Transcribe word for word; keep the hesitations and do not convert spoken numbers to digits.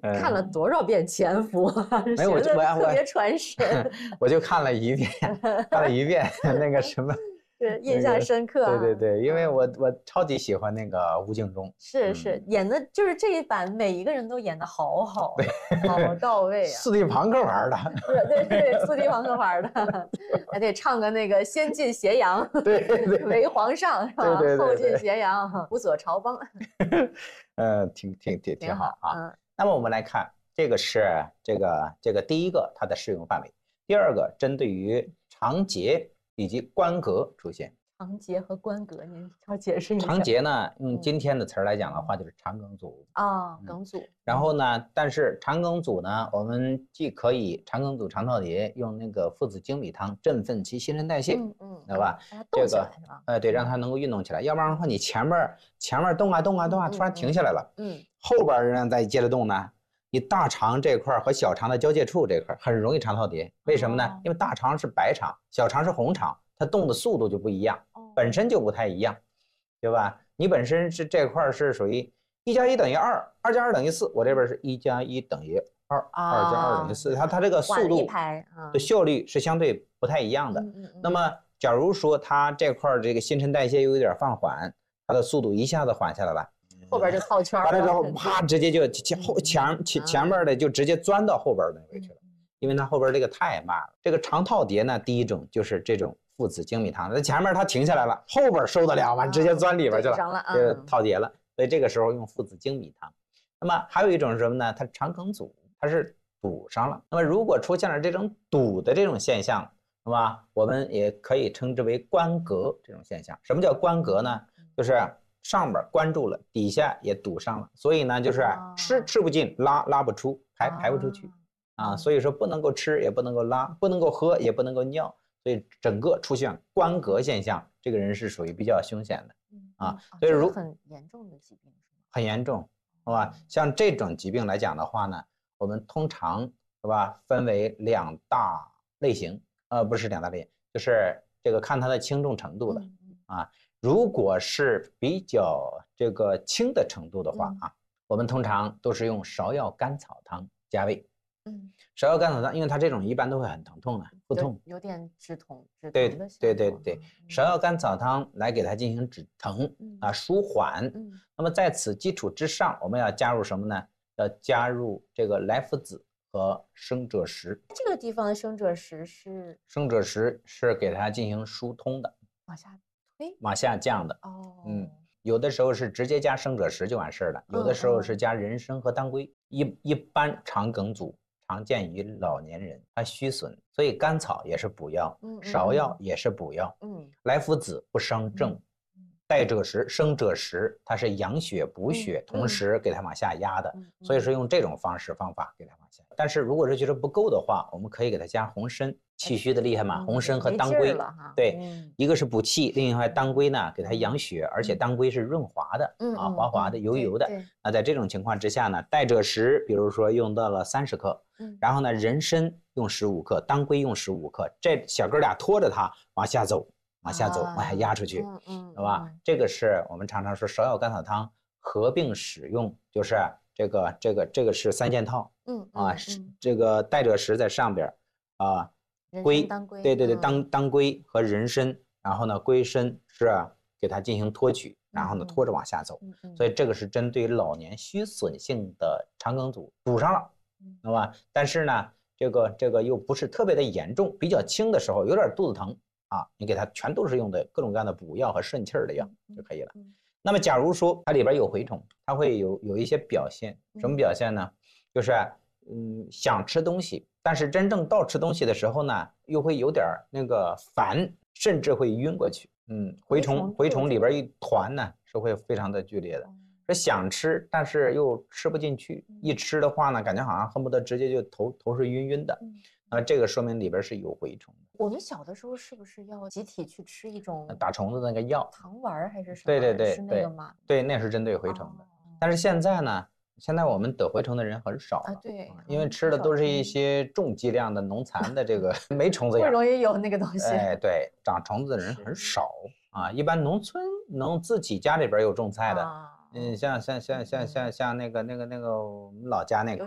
看了多少遍《潜伏》啊？ 没有，我学得我特别传神。 我就看了一遍，看了一遍那个什么。 是印象深刻、啊那个。对对对，因为我、 嗯、 我超级喜欢那个吴敬中。 是是、嗯，演的就是这一版，每一个人都演得好好，好到位啊。 四地朋克玩的。 对对对，四地朋克玩的，还得唱个那个先进斜阳， 对对对， 为皇上是吧？ 对对对对， 后进斜阳，辅佐朝邦。 呃，挺挺挺挺好啊。 嗯、 那么我们来看，这个是这个这个第一个它的适用范围，第二个针对于长节以及关格出现。 长节和关格，您要解释一下。 长节呢，用今天的词儿来讲的话，就是长梗阻啊、哦，梗阻。 然后呢，但是长梗阻呢，我们既可以长梗阻长套叠用那个附子精米汤振奋其新陈代谢， 嗯嗯， 对吧？ 这个， 呃，对，让它能够运动起来，要不然的话，你前面前面动啊动啊动啊，突然停下来了， 嗯， 后边仍然再接着动呢，你大肠这块和小肠的交界处这块很容易长套叠，为什么呢？因为大肠是白肠，小肠是红肠，它动的速度就不一样。本身就不太一样，对吧？你本身是这块是属于一加一等于二，二加二等于四，我这边是一加一等于二，二加二等于四，它它这个速度的效率是相对不太一样的。 嗯嗯、 那么，假如说它这块这个新陈代谢又有点放缓，它的速度一下子缓下来了， 后边就套圈了， 完了之后啪直接就前后前前前面的就直接钻到后边那位去了，因为它后边这个太慢了。这个长套叠呢，第一种就是这种。附子精米汤，那前面它停下来了，后边受得了吗？直接钻里边去了，这个套叠了。所以这个时候用附子精米汤。那么还有一种是什么呢？它肠梗阻，它是堵上了。那么如果出现了这种堵的这种现象，那么我们也可以称之为关格这种现象。什么叫关格呢？就是上边关住了，底下也堵上了，所以呢，就是吃吃不进，拉拉不出，排排不出去啊。所以说不能够吃，也不能够拉，不能够喝，也不能够尿。所以整个出现关格现象，这个人是属于比较凶险的啊。所以如很严重的疾病是吗？ 很严重，好吧？像这种疾病来讲的话呢，我们通常是吧，分为两大类型，呃，不是两大类型，就是这个看它的轻重程度的啊。如果是比较这个轻的程度的话啊，我们通常都是用芍药甘草汤加味。嗯，芍药甘草汤，因为它这种一般都会很疼痛的，腹痛， 有点止痛，止对疼的效果。 对对对，芍药甘草汤来给它进行止疼啊，舒缓。嗯，那么在此基础之上，我们要加入什么呢？要加入这个莱菔子和生赭石。 这个地方的生赭石是生赭石是给它进行疏通的， 往下推， 往下降的。 哦， 嗯。有的时候是直接加生赭石就完事了，有的时候是加人参和当归。一一般肠梗阻常见于老年人，它虚损，所以甘草也是补药，芍药也是补药，嗯，莱菔子不伤正，代赭石、生赭石它是养血补血，同时给它往下压的，所以说用这种方式方法给它往下。但是如果是觉得不够的话，我们可以给它加红参。气虚的厉害嘛，红参和当归，对，一个是补气，另外当归呢给它养血，而且当归是润滑的啊，滑滑的、油油的。那在这种情况之下呢，代赭石比如说用到了三十克，然后呢人参用十五克，当归用十五克，这小哥俩拖着它往下走，往下走，往下压出去，嗯，对吧？这个是我们常常说芍药甘草汤合并使用，就是这个这个这个是三件套，嗯啊，这个代赭石在上边啊。归，对对对，当当归和人参，然后呢，归参是给它进行托举，然后呢拖着往下走，所以这个是针对老年虚损性的肠梗阻堵上了，对吧？但是呢，这个这个又不是特别的严重，比较轻的时候，有点肚子疼啊，你给它全都是用的各种各样的补药和顺气儿的药就可以了。那么假如说它里边有蛔虫，它会有有一些表现，什么表现呢？就是嗯想吃东西。但是真正到吃东西的时候呢，又会有点那个烦，甚至会晕过去。嗯，蛔虫蛔虫里边一团呢，是会非常的剧烈的。说想吃，但是又吃不进去，一吃的话呢，感觉好像恨不得直接就头头是晕晕的。那这个说明里边是有蛔虫的。 我们小的时候是不是要集体去吃一种打虫子那个药？ 糖丸还是什么？ 对对对， 是那个吗？ 对，那是针对蛔虫的。但是现在呢？现在我们得蛔虫的人很少啊，对， 因为吃的都是一些重剂量的农残的这个没虫子药，不容易有那个东西。 哎，对，长虫子的人很少啊。一般农村能自己家里边有种菜的，嗯，像像像像像像那个那个那个我们老家那块